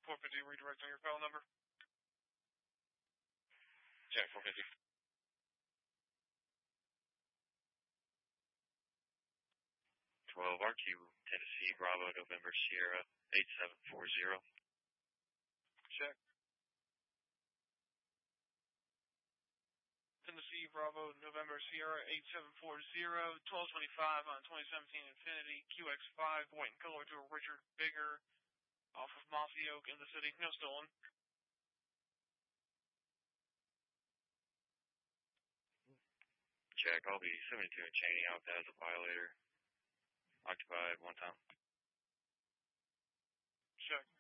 450, redirect on your file number. Check 450. 12 RQ, Tennessee, Bravo, November, Sierra, 8740. Check. Tennessee, Bravo, November, Sierra, 8740, 1225 on 2017 Infiniti QX5, white in color to a Richard Bigger off of Mossy Oak in the city. No stolen. Check, I'll be 72 and Cheney out as a violator. Occupied one time. Check.